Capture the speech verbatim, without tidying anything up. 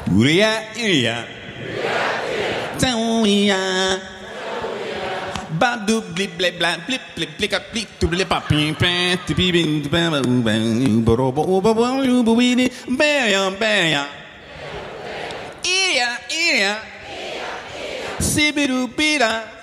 Uria, uria. Tauia. Badu blip blip blap blip blip blip blip to blip up pim pam to be bing to bam bam borobo babo you buini bam bam. Ia ia. Sibiru bira.